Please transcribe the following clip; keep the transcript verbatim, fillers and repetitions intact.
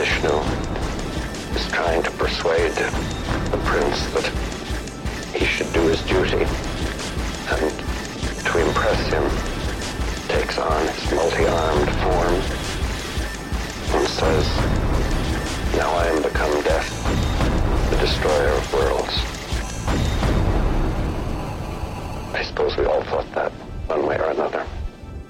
Vishnu is trying to persuade the prince that he should do his duty, and to impress him, takes on his multi-armed form and says, "Now I am become death, the destroyer of worlds." I suppose we all thought that one way or another.